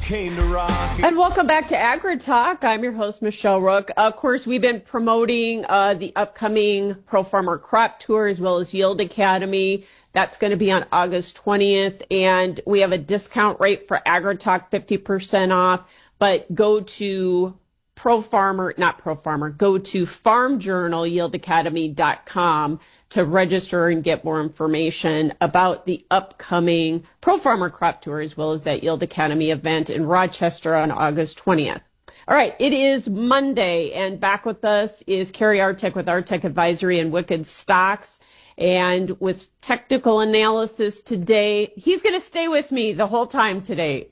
came to rock. And welcome back to AgriTalk. I'm your host, Michelle Rook. Of course, we've been promoting the upcoming Pro Farmer Crop Tour as well as Yield Academy. That's going to be on August 20th. And we have a discount rate for AgriTalk, 50% off. But go to go to farmjournalyieldacademy.com to register and get more information about the upcoming Pro Farmer Crop Tour as well as that Yield Academy event in Rochester on August 20th. All right, it is Monday, and back with us is Kerry Artek with Artek Advisory and Wicked Stocks. And with technical analysis today, he's going to stay with me the whole time today.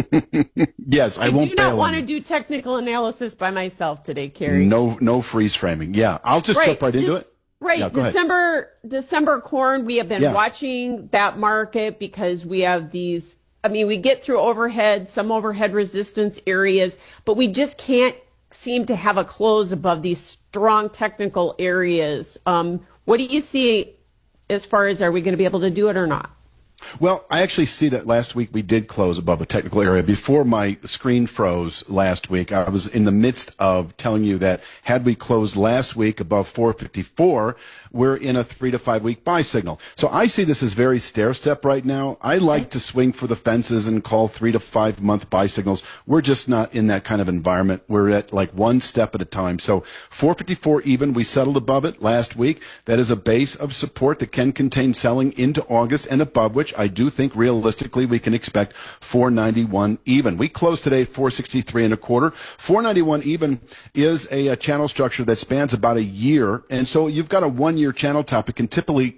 Yes, I won't. I do not want to do technical analysis by myself today, Kerry. No freeze framing. Yeah, I'll just jump right into it. Right. Yeah, December corn, we have been watching that market because we have these, we get through some overhead resistance areas, but we just can't seem to have a close above these strong technical areas. What do you see as far as, are we going to be able to do it or not? Well, I actually see that last week we did close above a technical area. Before my screen froze last week, I was in the midst of telling you that had we closed last week above 454, we're in a 3 to 5 week buy signal. So I see this as very stair-step right now. I like to swing for the fences and call 3 to 5 month buy signals. We're just not in that kind of environment. We're at like one step at a time. So 454 even, we settled above it last week. That is a base of support that can contain selling into August and above which I do think realistically we can expect 491 even. We closed today at 463 and a quarter. 491 even is a channel structure that spans about a year, and so you've got a 1 year channel top. It can typically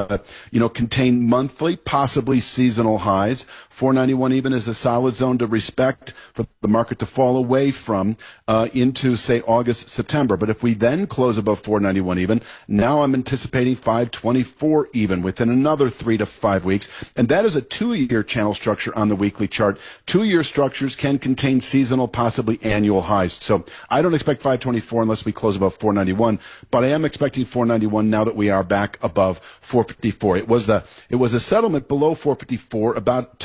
contain monthly, possibly seasonal highs. 491 even is a solid zone to respect for the market to fall away from into, say, August, September. But if we then close above 491 even, now I'm anticipating 524 even within another 3 to 5 weeks. And that is a 2 year channel structure on the weekly chart. 2 year structures can contain seasonal, possibly annual highs. So I don't expect 524 unless we close above 491, but I am expecting 491 now that we are back above 454. It was a settlement below 454 about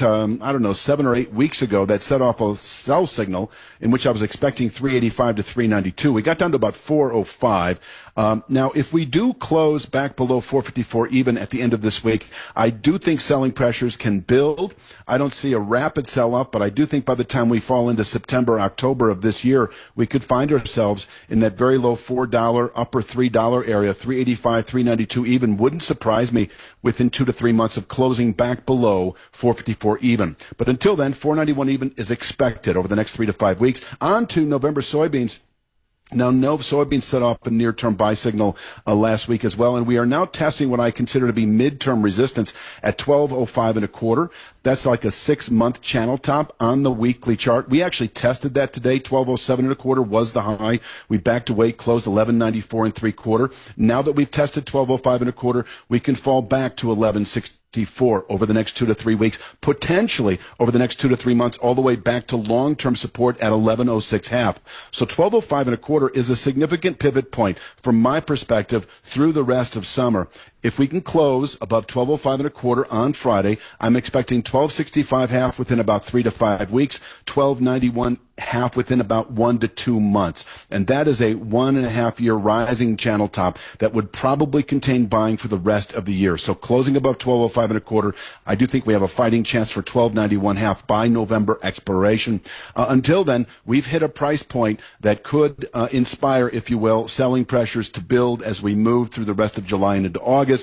7 or 8 weeks ago that set off a sell signal in which I was expecting 385 to 392. We got down to about 405. Now, if we do close back below 454 even at the end of this week, I do think selling pressures can build. I don't see a rapid sell-off, but I do think by the time we fall into September, October of this year, we could find ourselves in that very low $4, upper $3 area, 385, 392 even. Wouldn't surprise me within 2 to 3 months of closing back below 454 even. But until then, 491 even is expected over the next 3 to 5 weeks. On to November soybeans. Now, soybeans set off a near-term buy signal last week as well, and we are now testing what I consider to be mid-term resistance at 1205 and a quarter. That's like a 6-month channel top on the weekly chart. We actually tested that today. 1207 and a quarter was the high. We backed away, closed 1194 and 3/4. Now that we've tested 1205 and a quarter, we can fall back to 1160. Over the next 2 to 3 weeks, potentially over the next 2 to 3 months, all the way back to long-term support at 1106 half. So 1205 and a quarter is a significant pivot point from my perspective through the rest of summer. If we can close above 1205 and a quarter on Friday, I'm expecting 1265 half within about 3 to 5 weeks, 1291 half within about 1 to 2 months. And that is a 1.5 year rising channel top that would probably contain buying for the rest of the year. So closing above 1205 and a quarter, I do think we have a fighting chance for 1291 half by November expiration. Until then, we've hit a price point that could inspire, if you will, selling pressures to build as we move through the rest of July and into August.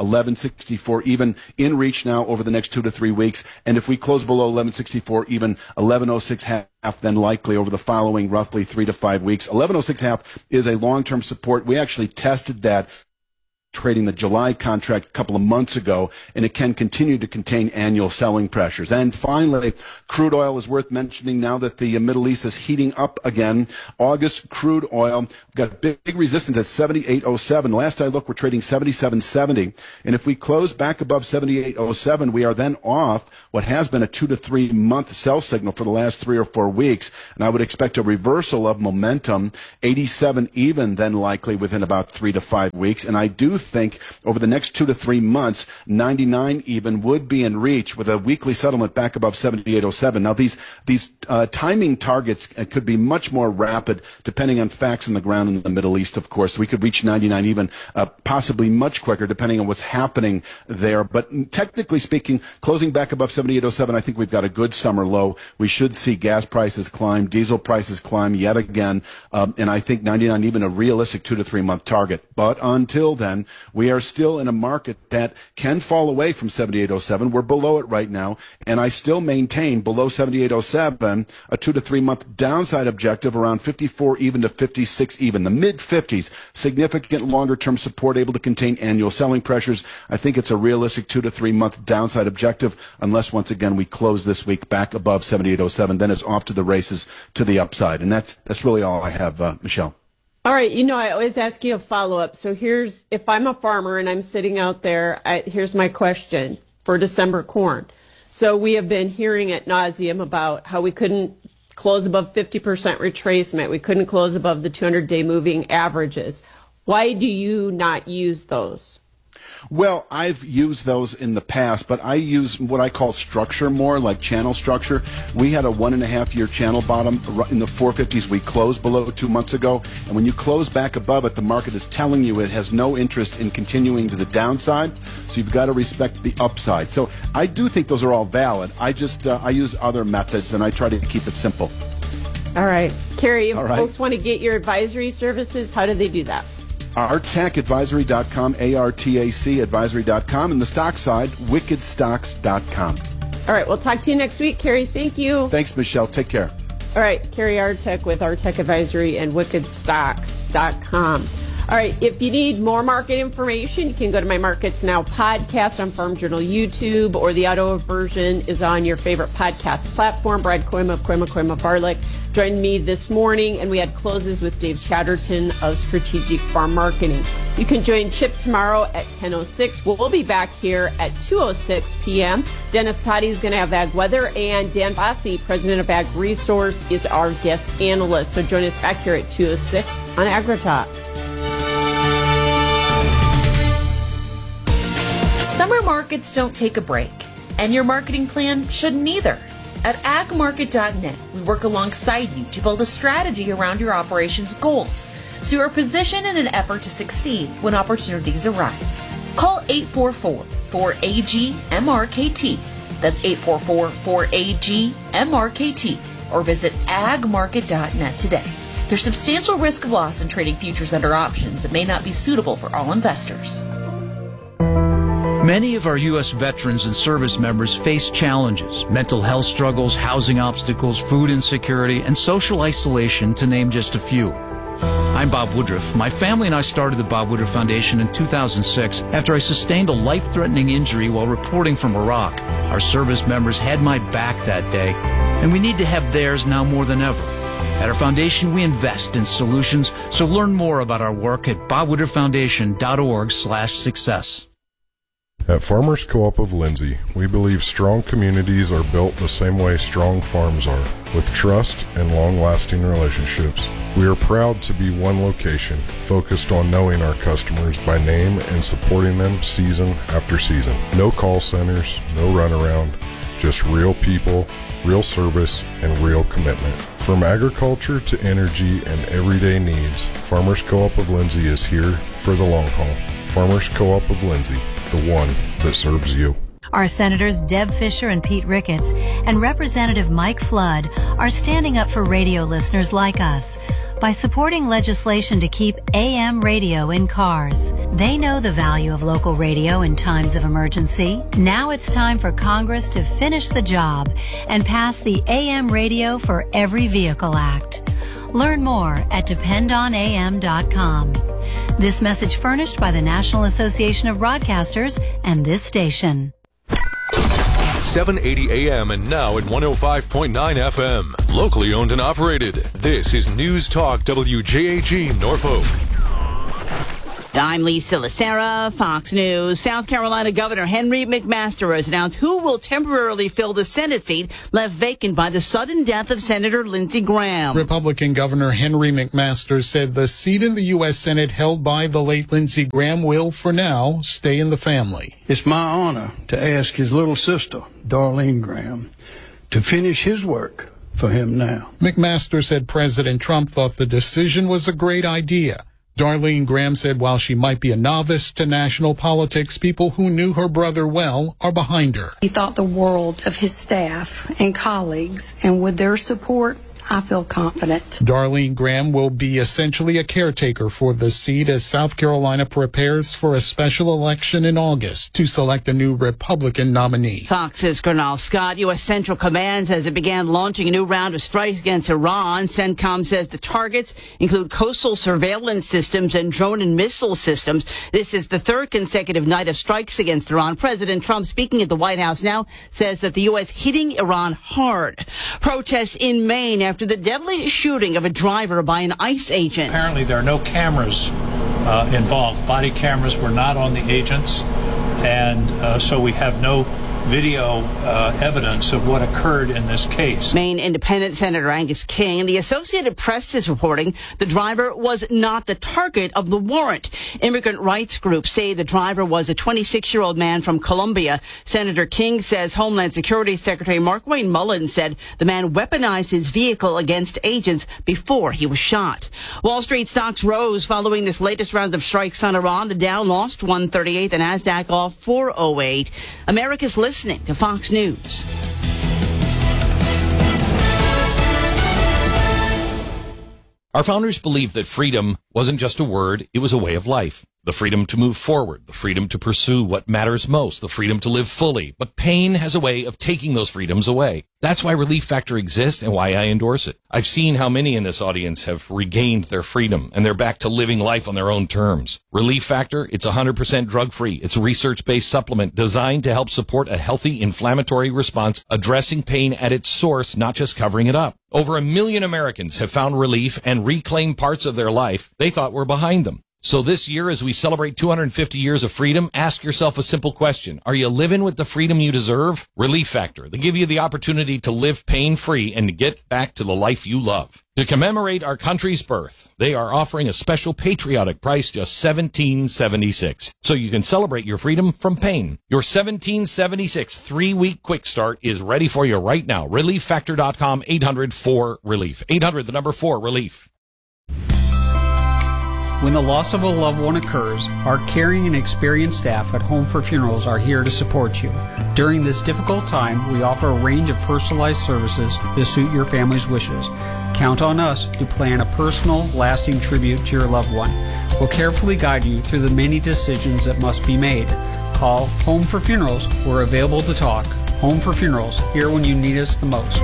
1164 even in reach now over the next 2 to 3 weeks. And if we close below 1164 even, 1106 half then likely over the following roughly 3 to 5 weeks. 1106 half is a long-term support. We actually tested that trading the July contract a couple of months ago, and it can continue to contain annual selling pressures. And finally, crude oil is worth mentioning now that the Middle East is heating up again. August crude oil got big resistance at 78.07. Last I looked, we're trading 77.70. And if we close back above 78.07, we are then off what has been a 2 to 3 month sell signal for the last 3 or 4 weeks. And I would expect a reversal of momentum, 87 even then likely within about 3 to 5 weeks. And I do think over the next 2 to 3 months, 99 even would be in reach with a weekly settlement back above 78.07. Now, these timing targets could be much more rapid depending on facts on the ground in the Middle East, of course. We could reach 99 even possibly much quicker depending on what's happening there. But technically speaking, closing back above 78.07, I think we've got a good summer low. We should see gas prices climb, diesel prices climb yet again, and I think 99 even a realistic 2 to 3 month target. But until then, we are still in a market that can fall away from 78.07. We're below it right now, and I still maintain below 78.07 a 2 to 3 month downside objective around 54 even to 56 even, the mid 50s. Significant longer term support able to contain annual selling pressures. I think it's a realistic 2 to 3 month downside objective unless once again we close this week back above 78.07. Then it's off to the races to the upside, and that's really all I have, Michelle. All right. I always ask you a follow-up. So if I'm a farmer and I'm sitting out there, here's my question for December corn. So we have been hearing ad nauseum about how we couldn't close above 50% retracement. We couldn't close above the 200-day moving averages. Why do you not use those? Well, I've used those in the past, but I use what I call structure more, like channel structure. We had a 1.5-year channel bottom in the 450s. We closed below 2 months ago. And when you close back above it, the market is telling you it has no interest in continuing to the downside. So you've got to respect the upside. So I do think those are all valid. I use other methods, and I try to keep it simple. All right. Carrie, if folks want to get your advisory services, how do they do that? artacadvisory.com, A-R-T-A-C advisory.com, and the stock side, wickedstocks.com. All right, we'll talk to you next week, Carrie. Thank you. Thanks, Michelle. Take care. All right, Carrie Artek with Artek Advisory and wickedstocks.com. All right, if you need more market information, you can go to my Markets Now podcast on Farm Journal YouTube, or the audio version is on your favorite podcast platform. Brad Koima of Koima Barlick joined me this morning, and we had closes with Dave Chatterton of Strategic Farm Marketing. You can join Chip tomorrow at 10:06. We'll be back here at 2:06 p.m. Dennis Toddy is going to have ag weather, and Dan Bossi, president of Ag Resource, is our guest analyst. So join us back here at 2:06 on AgriTalk. Summer markets don't take a break, and your marketing plan shouldn't either. At agmarket.net, we work alongside you to build a strategy around your operations goals, so you are positioned in an effort to succeed when opportunities arise. Call 844-4AG-MRKT. That's 844-4AG-MRKT, or visit agmarket.net today. There's substantial risk of loss in trading futures under options that may not be suitable for all investors. Many of our U.S. veterans and service members face challenges, mental health struggles, housing obstacles, food insecurity, and social isolation, to name just a few. I'm Bob Woodruff. My family and I started the Bob Woodruff Foundation in 2006 after I sustained a life-threatening injury while reporting from Iraq. Our service members had my back that day, and we need to have theirs now more than ever. At our foundation, we invest in solutions, so learn more about our work at bobwoodrufffoundation.org/success. At Farmers Co-op of Lindsay, we believe strong communities are built the same way strong farms are, with trust and long-lasting relationships. We are proud to be one location, focused on knowing our customers by name and supporting them season after season. No call centers, no runaround, just real people, real service, and real commitment. From agriculture to energy and everyday needs, Farmers Co-op of Lindsay is here for the long haul. Farmers Co-op of Lindsay, the one that serves you. Our Senators Deb Fischer and Pete Ricketts and Representative Mike Flood are standing up for radio listeners like us by supporting legislation to keep AM radio in cars. They know the value of local radio in times of emergency. Now it's time for Congress to finish the job and pass the AM Radio for Every Vehicle Act. Learn more at dependonam.com. This message furnished by the National Association of Broadcasters and this station. 780 AM and now at 105.9 FM. Locally owned and operated. This is News Talk WJAG Norfolk. I'm Lisa Lacera, Fox News. South Carolina Governor Henry McMaster has announced who will temporarily fill the Senate seat left vacant by the sudden death of Senator Lindsey Graham. Republican Governor Henry McMaster said the seat in the U.S. Senate held by the late Lindsey Graham will, for now, stay in the family. It's my honor to ask his little sister, Darlene Graham, to finish his work for him now. McMaster said President Trump thought the decision was a great idea. Darlene Graham said while she might be a novice to national politics, people who knew her brother well are behind her. He thought the world of his staff and colleagues, and with their support, I feel confident. Darlene Graham will be essentially a caretaker for the seat as South Carolina prepares for a special election in August to select a new Republican nominee. Fox's Gernal Scott. U.S. Central Command says it began launching a new round of strikes against Iran. CENTCOM says the targets include coastal surveillance systems and drone and missile systems. This is the third consecutive night of strikes against Iran. President Trump, speaking at the White House now, says that the U.S. hitting Iran hard. Protests in Maine after the deadly shooting of a driver by an ICE agent. Apparently there are no cameras involved. Body cameras were not on the agents, and so we have no video evidence of what occurred in this case. Maine Independent Senator Angus King and the Associated Press is reporting the driver was not the target of the warrant. Immigrant rights groups say the driver was a 26-year-old man from Colombia. Senator King says Homeland Security Secretary Markwayne Mullin said the man weaponized his vehicle against agents before he was shot. Wall Street stocks rose following this latest round of strikes on Iran. The Dow lost 138, the Nasdaq off 408. America's listening to Fox News. Our founders believed that freedom wasn't just a word, it was a way of life. The freedom to move forward, the freedom to pursue what matters most, the freedom to live fully. But pain has a way of taking those freedoms away. That's why Relief Factor exists and why I endorse it. I've seen how many in this audience have regained their freedom and they're back to living life on their own terms. Relief Factor, it's 100% drug-free. It's a research-based supplement designed to help support a healthy inflammatory response, addressing pain at its source, not just covering it up. Over 1 million Americans have found relief and reclaimed parts of their life they thought were behind them. So this year, as we celebrate 250 years of freedom, ask yourself a simple question. Are you living with the freedom you deserve? Relief Factor. They give you the opportunity to live pain-free and to get back to the life you love. To commemorate our country's birth, they are offering a special patriotic price, just $17.76. So you can celebrate your freedom from pain. Your $17.76 3-week quick start is ready for you right now. ReliefFactor.com, 800-4-RELIEF. 800, the number 4-RELIEF. When the loss of a loved one occurs, our caring and experienced staff at Home for Funerals are here to support you. During this difficult time, we offer a range of personalized services to suit your family's wishes. Count on us to plan a personal, lasting tribute to your loved one. We'll carefully guide you through the many decisions that must be made. Call Home for Funerals. We're available to talk. Home for Funerals, here when you need us the most.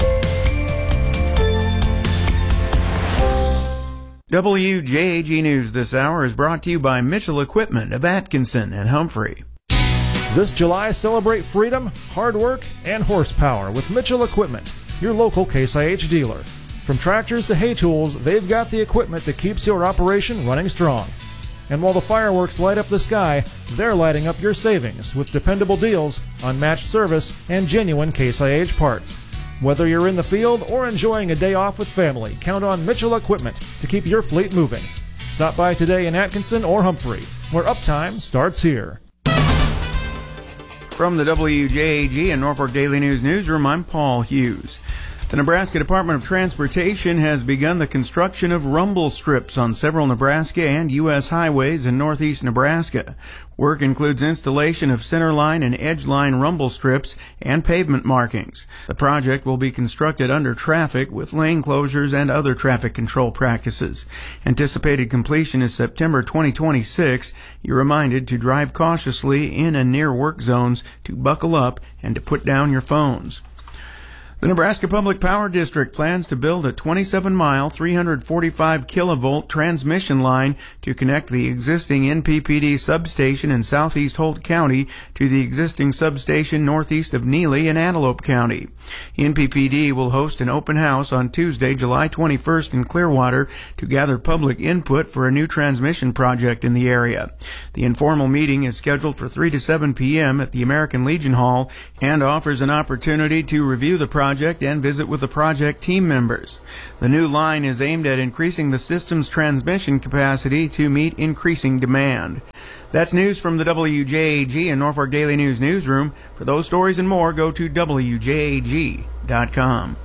WJAG News this hour is brought to you by Mitchell Equipment of Atkinson and Humphrey. This July, celebrate freedom, hard work, and horsepower with Mitchell Equipment, your local Case IH dealer. From tractors to hay tools, they've got the equipment that keeps your operation running strong. And while the fireworks light up the sky, they're lighting up your savings with dependable deals, unmatched service, and genuine Case IH parts. Whether you're in the field or enjoying a day off with family, count on Mitchell Equipment to keep your fleet moving. Stop by today in Atkinson or Humphrey, where uptime starts here. From the WJAG and Norfolk Daily News newsroom, I'm Paul Hughes. The Nebraska Department of Transportation has begun the construction of rumble strips on several Nebraska and U.S. highways in northeast Nebraska. Work includes installation of centerline and edgeline rumble strips and pavement markings. The project will be constructed under traffic with lane closures and other traffic control practices. Anticipated completion is September 2026. You're reminded to drive cautiously in and near work zones, to buckle up, and to put down your phones. The Nebraska Public Power District plans to build a 27-mile, 345-kilovolt transmission line to connect the existing NPPD substation in southeast Holt County to the existing substation northeast of Neely in Antelope County. NPPD will host an open house on Tuesday, July 21st in Clearwater to gather public input for a new transmission project in the area. The informal meeting is scheduled for 3 to 7 p.m. at the American Legion Hall and offers an opportunity to review the project and visit with the project team members. The new line is aimed at increasing the system's transmission capacity to meet increasing demand. That's news from the WJAG and Norfolk Daily News newsroom. For those stories and more, go to WJAG.com.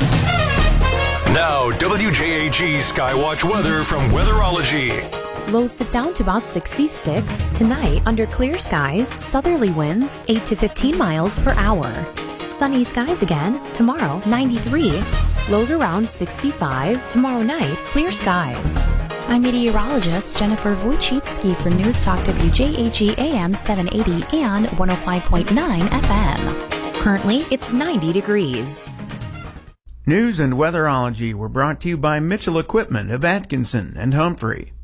Now, WJAG Skywatch weather from Weatherology. Lows dip down to about 66. Tonight, under clear skies, southerly winds 8 to 15 miles per hour. Sunny skies again. Tomorrow, 93. Lows around 65. Tomorrow night, clear skies. I'm meteorologist Jennifer Wojcicki for News Talk WJAG AM 780 and 105.9 FM. Currently, it's 90 degrees. News and weatherology were brought to you by Mitchell Equipment of Atkinson and Humphrey.